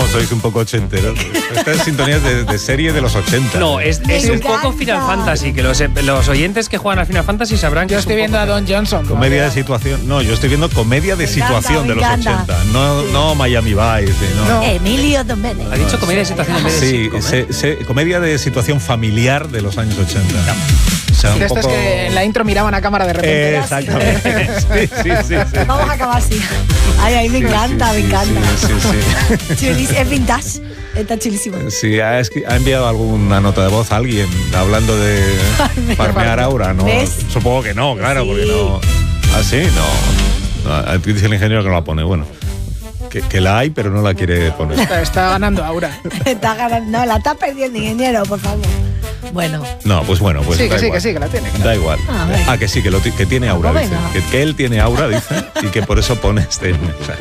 sois un poco ochenteros. Esta es sintonía de serie de los 80. No, es un poco Final Fantasy, que los oyentes que juegan al Final Fantasy sabrán que Yo es estoy viendo a Don Johnson. Comedia de situación. No, yo estoy viendo comedia de situación de los 80. No Miami Vice. No. Emilio Domenech. Ha dicho comedia de situación en vez de Sí, comedia de situación familiar de los años 80. O sea, de estos que en la intro miraban a cámara de repente. Exactamente. Sí. Vamos a acabar así. Ay, me encanta, me encanta. Sí. Es vintage. Está chulísimo. Sí, ha enviado alguna nota de voz a alguien hablando de farmear aura, ¿no? ¿Ves? Supongo que no, claro, Sí. porque no. ¿Ah, sí? No. Dice el ingeniero que no la pone. Bueno, que la hay, pero no la quiere poner. Está ganando aura. Está ganando. No, la está perdiendo, ingeniero, por favor. Bueno. No, pues bueno, pues sí, da igual. que la tiene. Da igual. Que sí, que tiene aura, Pues dice. venga. Que él tiene aura, dice, y que por eso pone este mensaje.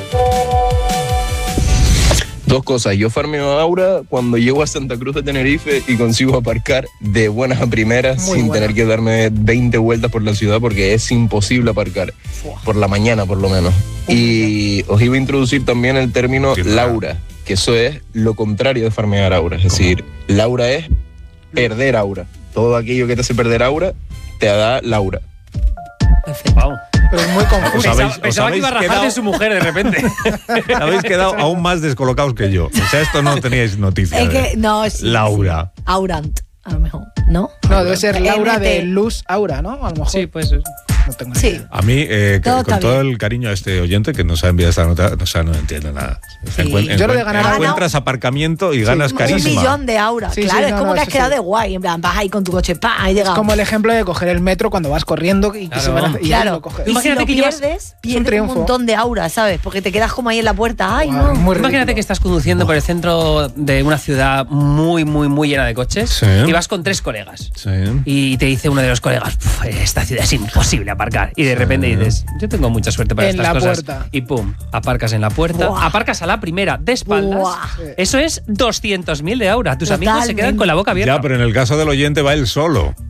Dos cosas, yo farmeo aura cuando llego a Santa Cruz de Tenerife y consigo aparcar de buenas a primeras sin tener que darme 20 vueltas por la ciudad porque es imposible aparcar, por la mañana por lo menos. Y os iba a introducir también el término Laura, que eso es lo contrario de farmear aura, es decir, Laura es perder aura. Todo aquello que te hace perder aura, te da Laura. Perfecto. Wow. Pero es muy confuso. Pensaba que iba a rajar de su mujer de repente. Habéis quedado aún más descolocados que yo. O sea, esto no teníais noticia. Es que, no, sí. Laura. Sí. Aurant, a lo mejor. ¿No? No, debe ser Laura NT. de Luz Aura, ¿no? A lo mejor. Sí, pues. No tengo ni Sí. idea. A mí, Todo con está todo bien. el cariño a este oyente que nos ha enviado esta nota, o sea, no entiende nada. Yo lo de ganar encuentras aparcamiento y ganas carisma. Un millón de aura. Sí, claro, sí, es no, como no, que has eso quedado sí. de guay. En plan, vas ahí con tu coche, ¡pam! Y Es llegado. como el ejemplo de coger el metro cuando vas corriendo y que Claro. se van a, y Claro. ahí lo coges. Y Imagínate si que lo llevas- pierdes, un pierdes un triunfo. montón de aura, ¿sabes? Porque te quedas como ahí en la puerta. ¡Ay, Guau, no! muy Imagínate ridículo. que estás conduciendo por el centro de una ciudad muy llena de coches Sí. y vas con 3 colegas. Sí. Y te dice uno de los colegas, esta ciudad es imposible aparcar. Y de repente dices, yo tengo mucha suerte para En estas la cosas. puerta. Y pum, aparcas en la puerta, Buah. aparcas a la primera de espaldas. Buah. Eso es 200.000 de aura. Tus amigos se quedan con la boca abierta. Ya, pero en el caso del oyente va él solo.